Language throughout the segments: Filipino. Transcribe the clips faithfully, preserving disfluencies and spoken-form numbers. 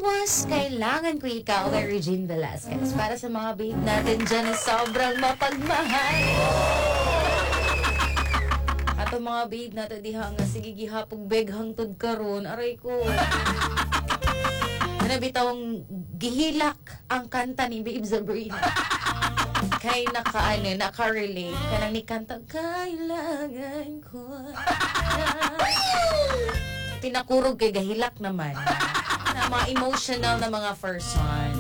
was Kailangan Ko Ikaw by Regine Velasquez. Para sa mga babe natin dyan na sobrang mapagmahal. Ato mga babe natin diha nga sige gihapog beg hangtod karon aray ko. Ano bitawng gihilak ang kanta ni Babe Sabrina. Kay naka ano, naka-relate kanang ni kanta kailangan ko. Pinakurog kay gahilak naman. Na mga emotional na mga first one.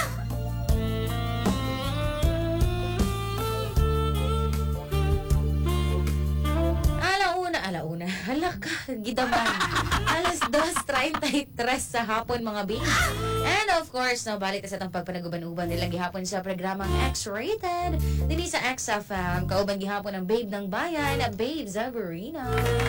Alauna, alauna. Hala ka, gidaman. Alas dos treinta y tres sa hapon mga babe. And of course, nabalik sa itong pagpanaguban-uban nila gihapon sa programang X-Rated. Dini sa X F M, kauban gihapon ng babe ng bayan, Babe Sabrina.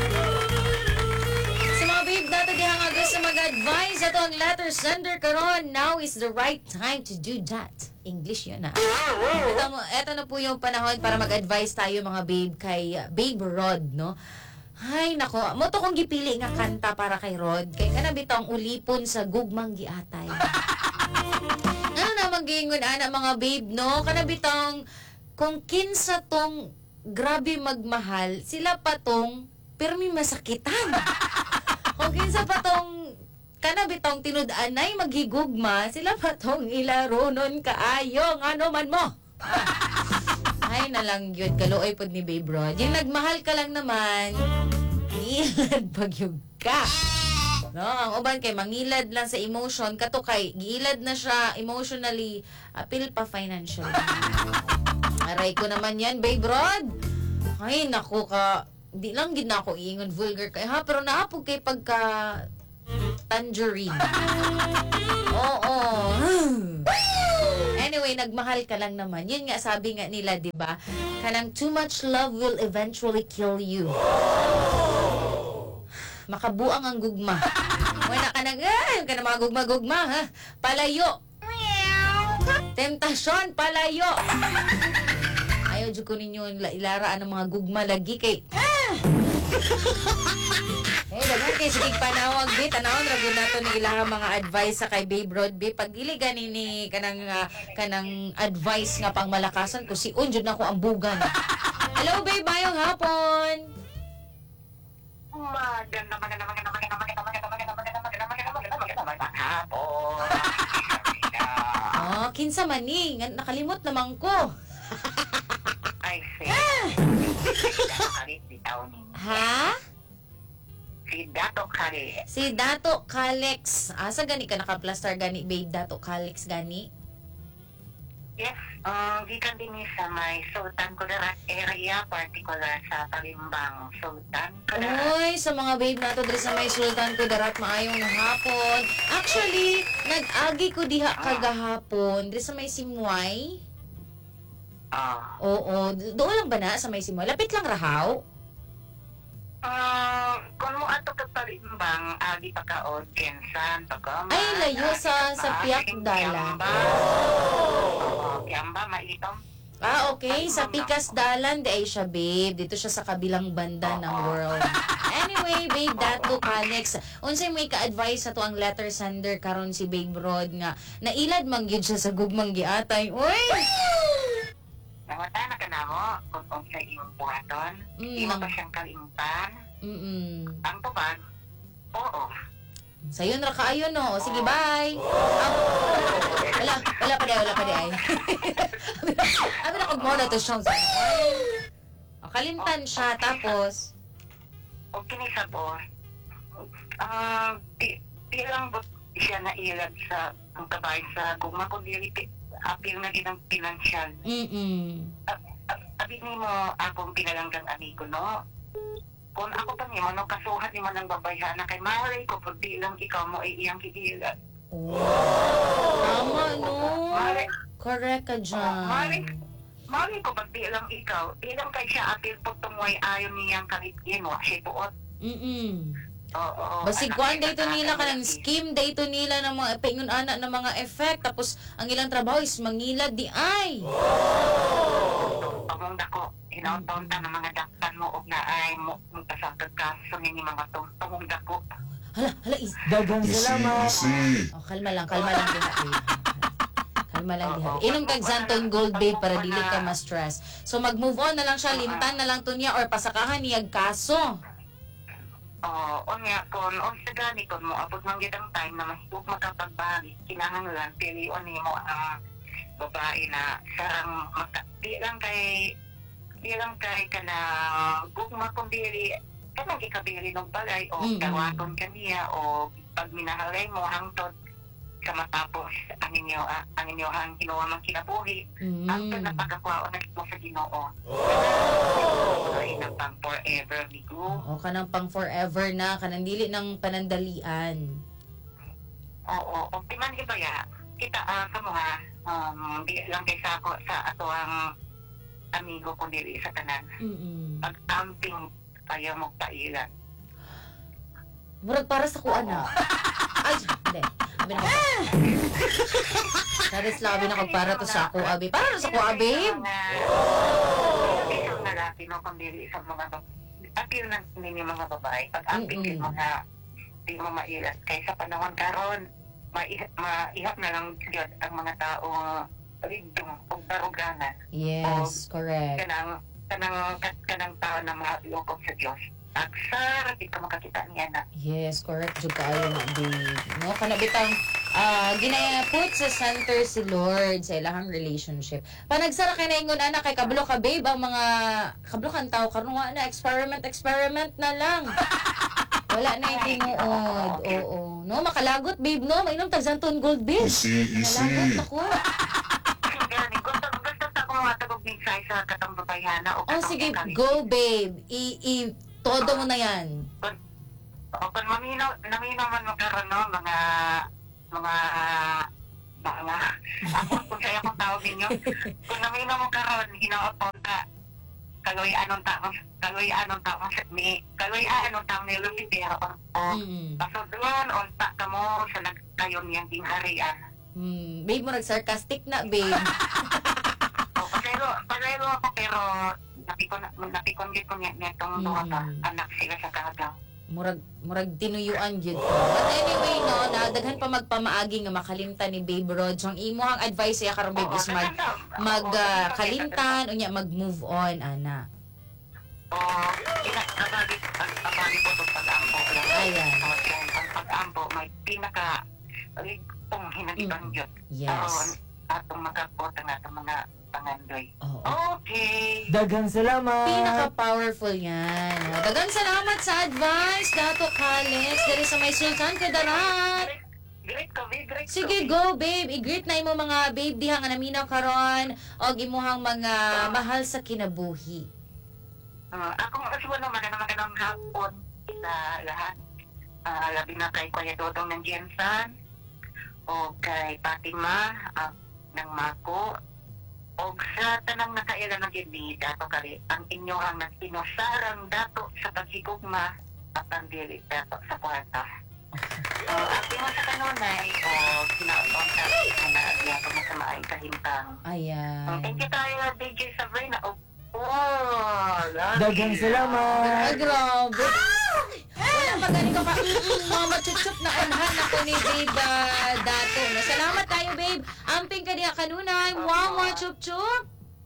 Sa mga babe natin diha nga gusto mag-advise ato ang letter sender karon. Now is the right time to do that. English yun na. Ito, ito na po yung panahon para mag-advise tayo mga babe kay uh, Babe Rod, no? Ay, nako. Mo to kong gipili nga kanta para kay Rod. Kay kanabitang ulipon sa gugmang giatay. Ano na mag-iingon ana mga babe, no? Kanabitang kung kinsa tong grabe magmahal, sila pa tong permi masakitan. Kung kinsa pa tong kanabitang tinud-anay maghigugma, sila pa tong ilaro nun kaayo. Ano man mo? Ay na lang yun, kaluoy pod ni Babe Rod. Yung nagmahal ka lang naman, giilad pagyug ka. No, ang uban kay mangilad lang sa emotion, kato kay giilad na siya emotionally, apil pa financially. Aray ko naman yan, Babe Rod. Ay, naku ka, di lang gid na ako iingon vulgar kay ha, pero naapog kay pagka tangerine. Oo. Anyway, nagmahal ka lang naman. Yun nga, sabi nga nila, di ba? Kanang too much love will eventually kill you. Makabuang ang gugma. Wala ka nang, ah, ka na mga gugma-gugma, ha? Palayo. Temptasyon, palayo. Ayaw dyan ko ninyo ilaraan ng mga gugma lagi kay... Ah! Eh, dagan kay sige panawag bi tanawon ra gyud nato ni ilang mga advice sa kay Babe Rod bi pagdili gani ni kanang uh, kanang advice nga pangmalakasan ko si unjud nako ang bugan. Hello babe, mayong hapon. Maganda, maganda, maganda, maganda, maganda, maganda, maganda, maganda, maganda, maganda, maganda, maganda, maganda, hapon. Oh, kinsa man ni? Nakalimot naman ko. Ay, say. Ha? Si Dato Kale. Si Dato Kalex. Asa gani ka naka-plaster gani, babe? Dato Kalex gani? Yes, um, gikan din sa may Sultan Kudarat area, particular sa Talimbang Sultan Kudarat. Uy, sa mga babe nato diri sa may Sultan Kudarat, maayong hapon. Actually, nag-agi ko diha kagahapon diri sa may Simway. Ah. Oo, doon lang ba na sa may Simway? Lapit lang rahaw. Uh, kung mo ato ka Talimbang, agi pa ka o Jensan, pagkama. Ay, layo sa sa Piak Dalan. Oo, Kiamba, maitom. Ah, okay. Sa Pikas Dalan, di ay siya, babe. Dito siya sa kabilang banda ng world. Anyway, babe, Dato Kalex. Unsay may ka-advise sa to ang letter sender karon si Babe Rod nga nailad man gyud siya sa gugmang giatay. Uy! Nawata na ka na mo kung kung sa iyong buhaton. Mm. Di mo ba siyang kalimpan? Mm-mm. Ang tupad? Oo. Sayon ra kaayo no. O, sige, bye. Ah, wala, wala pa di, wala pa di ay. Abi na kog mo na to siyang sa. O, kalimtan siya tapos O kinisa po, ah, di, di lang ba siya nailad sa ang kabay sa guma kung dili apil na din ang financial. mm-mm. Abi ni mo akong pinalanggang amigo, no? Kung ako pa niyo, no, kasuhan ni mo ng babayhan na kay mahalay ko, pag di lang ikaw mo ay iyang kikilat. Oh. Tama, no? Correct ka dyan. Mahalay, mahalay ko, pag di lang ikaw, di lang kay siya apil po tumuay ayon niyang kalipin mo, siya buot. Mm-mm. Oo. Basig kuan dito nila kanang scheme dito nila ng mga pengon ana ng mga effect tapos ang ilang trabaho is mangilad di ay. Pagong dako, hinaw-taon ta ng mga daktan mo og na ay mo pasagod kaso ni mga tungtong dako. Hala, hala, is. Daghang salamat. Oh, kalma lang, kalma lang diha, babe. Kalma lang diha. Inom kag Xanton Gold, babe, para dili ka ma-stress. So mag-move on na lang siya, limtan na lang to niya or pasakahan niya kaso. Oo, o nga, kung on sa gani, kung mo abot ng gitang time na mahigog makapagbalik, kinahanglan, pilion ni mo ang babae na sarang maka, di lang kay, di lang kay ka na gugma kung dili, kanang ikabili ng balay, o Mm-mm. tawaton ka niya, o pag minahalay mo, hangtod sa matapos, ang inyo, ah, ang inyo ang kinuha ng kinabuhi, ang Mm. napagakwao na ito sa Ginoo. Ay, na pang forever, bigo. O kanang pang forever na, kanang dili ng panandalian. Oo, optiman iba ya. Kita ah sa mga um di lang kay sa ako sa ato ang amigo ko dili sa tanan. Mm. Pag camping ayaw mo pailan. Murag para sa kuan na. Ay, hindi. Abi na ko. Saris lang, abi na ko para to sa ako, abi. Para to sa ako, abi. Isang nalaki no kung dili sa mga babae. Apil na ninyo mga babae. Pag camping Mm-mm. mm mga di mo mailan. Kaya sa panahon karon maihap, maihap na lang yun ang mga tao rigdong o baruganan. Yes, correct. kanang kanang kanang tao na mahalokog sa Dios. Aksar, di ka makakita niya na. Yes, correct. Jud kaayo na, babe. No, kanabitang ah ginayapot sa center si Lord sa ilahang relationship. Panagsara kay naingon ana kay kablo ka, babe, ang mga kablo kan tao karon wa na experiment experiment na lang. Wala na yung tinuod. Oo. No, makalagot, babe, no. Mainom tag Xanton Gold, babe. Makalagot ako. Gani, gusto gusto sa kung matagog minsay sa katong babayana o Oh, sige, go, babe. I, i todo mo na yan. O kung maminaw, naminaw man magkaroon no, mga mga mga ako kung sa'yo kung tawag ninyo. Kung naminaw mo karon hinaopon ka kaloy anong taong kaloy anong taong ni kaloy anong taong ni Lucifer o Mm. pasodon o ta ka mo sa nagkayon niyang gingharian. Mm, babe mo nag-sarcastic na, babe. O pasayro pasayro ako pero napikon napikon gid ko niya nitong duha ka Mm. anak sila sa kagang. Murag murag tinuyuan jud ko. But anyway, no, na daghan pa magpamaagi nga makalimtan ni Babe Rod. So, ang imuhang advice iya karon, babe, is mag mag ah, kalimtan unya mag-move on ana. O ina kabali kabali po to pag-ampo lang. Ayan. O, yan, ang pag-ampo may pinaka ligtong hinagitan Mm. jud. Yes. Atong makapot ang atong mga pangandoy. Oo. Okay. Daghang salamat. Pinaka-powerful yan. Dagan salamat sa advice, Dato Kalex. Dari sa may Sultan Kudarat. Great ko, babe. Great Sige, ko. go, babe. I-greet na imo mga babe diha nga naminaw karon og imuhang mga mahal sa kinabuhi. Uh, akong aswa naman na magandang hapon sa lahat. Ah, labi na kay Kuya Dodong ng Jensan o kay Fatima ah, ng Mako o sa tanang nakailan ng Gindi dato kali ang inyo ang nagpinosarang dato sa paghigugma at ang dili dato sa kwarta. So, api mo sa kanunay o sinaon ka na yato mo sa maayong kahintang. Ayan. Thank you tayo, D J Sabrina. Oh, oh, love Daghang you. salamat. Ay, grabe. Wala magaling ka pa. Mm-mm, mama chup-chup na unhan ako ni Babe ah, Dato. No, salamat tayo, babe. Amping ka diha kanunay. Wow, mga chup-chup.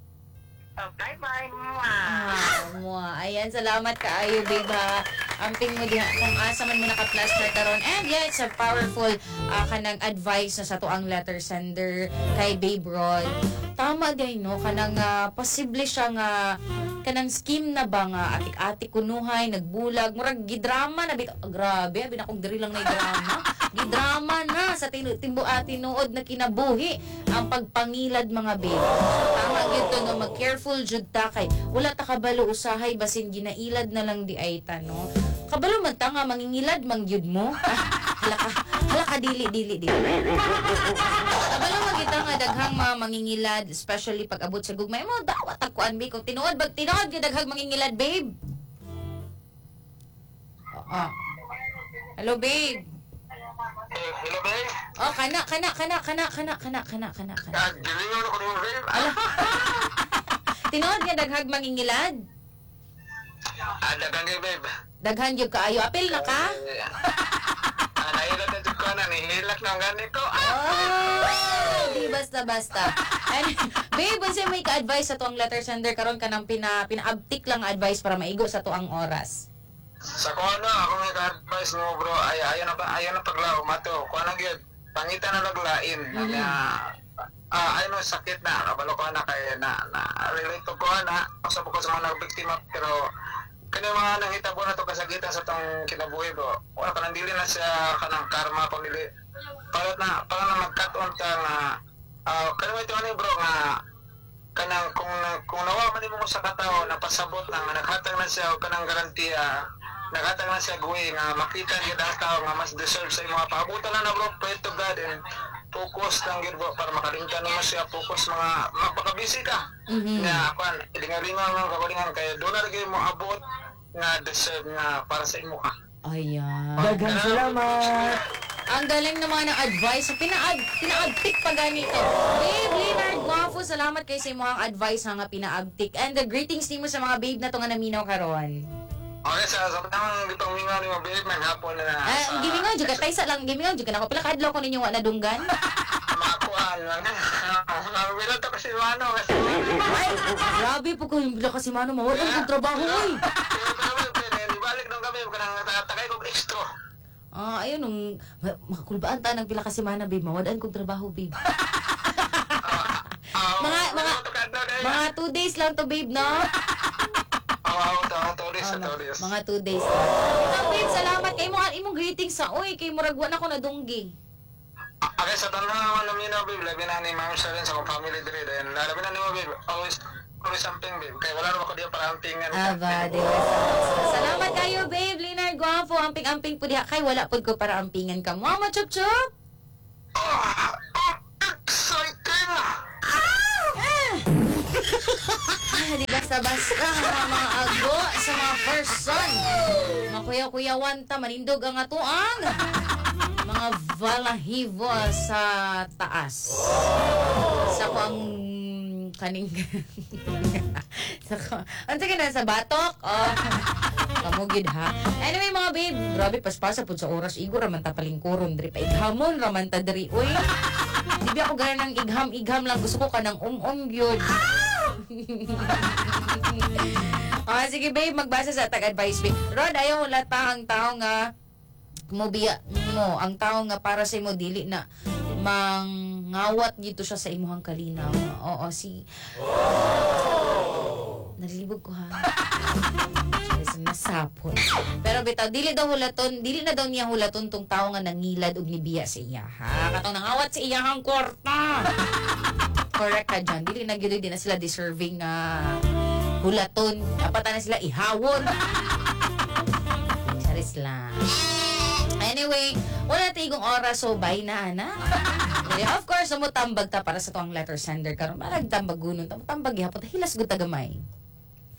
Oh, bye-bye. Mwah. Ah, mua. Ayan, salamat kaayo, babe, ha. Amping mo diha kung asa man mo naka-plaster karon. And yeah, it's a powerful ah, kanang advice na sa to ang letter sender kay Babe Rod. Tama day, no? Kanang ah, posible siya nga kanang scheme na ba nga atik-atik kunuhay, nagbulag, murag gidrama na bit. Oh, grabe, abi na kong diri lang na drama. Gidrama na sa tinu- timbo at tinuod na kinabuhi ang pagpangilad mga babe. Tama gyud to no, mag-careful jud ta kay wala ta kabalo usahay basin ginailad na lang di ay ta no. Kabalo man ta nga mangingilad mang gyud mo. Ah, hala ka, hala ka dili dili dili. Kabalo man kita nga daghang mga mangingilad especially pag abot sa gugmay mo dawat akuan bi kung tinuod bag tinuod gyud daghang mangingilad babe. Oo. Hello babe. Eh, hello, babe. Oh, kana, kana, kana, kana, kana, kana, kana, kana, kana. Ah, gilingon ako ng babe. Ala. Tinood nga daghag mangingilad. Ah, dagang kay babe. Daghan gyud kaayo. Apil na ka? Eh, nga, nihilak ng gani ko. Oh, di basta-basta. And, babe, unsa may ka-advise sa tuang letter sender karon ka nang pina, pina-uptick lang advice para maigo sa tuang oras? Sa ko ano, ako may ka-advise mo bro, ay ayaw na, ayaw na paglaw, mato, kuha na gyud pangita na naglain, Mhm. na, ah, ayaw na sakit na, kabalo ko na kay na, na, relate ko na, usap ko sa mga nagbiktima, pero, kani mga nangitabo na to kasakitan sa tong kinabuhi bro, wala ka nang dili na siya kanang karma, kung dili, palat na, parang na mag-cut-on ka nga, ah, kani mo ito ano bro, nga, kanang kung kung nawa man mo sa katao napasabot na nga naghatag na siya og kanang garantiya naghatag na siya guwi nga makita niya ang tao nga mas deserve sa mga paabutan na na bro, pray to God and focus lang gid bro para makalingkan mo siya, focus mga magpakabisi ka Mhm. nga kwan ilingalingan mga kabalingan kaya doon na lagi mo abot nga deserve nga para sa imo ka. Ayan. Daghang salamat. Ang galing naman ng advice. Pina-ad, pina-adtick pa ganito. Babe, Leonard Guapo, salamat kay sa imong advice ha nga pina-adtick. And the greetings nimo sa mga babe na to nga naminaw karon. Okay, sa sa tamang gitong mingaw ni mga babe man hapon na Ah, gimingaw jud ka taysa lang gimingaw jud ka nako pila ka adlaw ko ninyo wa nadunggan. mga kuan lang. Ang wala to kasi ano kasi Ay, grabe po ko yung bila kasi mano mawalan kong trabaho oy. Ibalik nung kami, kanang takay kong extra. Ah, ayun nung ma- makakulbaan ta ng pila ka semana babe mawalan kong trabaho babe. Mga- mga- Mga two days lang to babe no. Oo, oo, todes sa Oh, no. todes. Mga two days lang. Ikaw, babe, salamat kay mo imong greetings sa oy kay murag wa na ko nadunggi. Okay, sa tanong naman namin na babe, labi na ni Ma'am Sharon sa akong family dire. Then, labi na ni mo babe, always, always something babe. Kaya wala naman ko diya para ampingan. Aba, di ba? Salamat kayo, babe. Leonard Guapo. Amping-amping po diha. Kay wala po ko para ampingan ka. Mama, chup chup. Oh, exciting! Ah, di basta-basta mga ago sa mga first son. Makuya-kuyawan ta, manindog ang atuang. Mga balahibo sa taas. Sa ko ang kaning sa ko ang sige na sa batok oh kamugid ha. Anyway mga babe, grabe paspasa pud sa oras igo ra man ta palingkuron diri pa ighamon ra man ta diri uy. Di ako ganang igham-igham lang gusto ko kanang um-um gyud. Ah, sige babe, magbasa sa tag-advice babe. Rod, ayaw wala ta ang tao nga mubiya mo, ang tao nga para sa imo dili na mangawat gito siya sa imuhang kalinaw. Oo, si nalibog ko ha. Sorry, nasapon. Pero bitaw, dili daw hulaton, dili na daw niya hulaton tong tao nga nangilad og nibiya sa iya ha. Katong nangawat sa iyahang kwarta. Correct ka dyan. Dili na gyud din na sila deserving na hulaton. Dapat na sila ihawon. Charis lang. Anyway, wala tigong oras, so bye na, ana. Okay, of course, mo tambag ta para sa tuang letter sender karon. Marag tambag gunon, tambag yapon, hilas gud tagamay.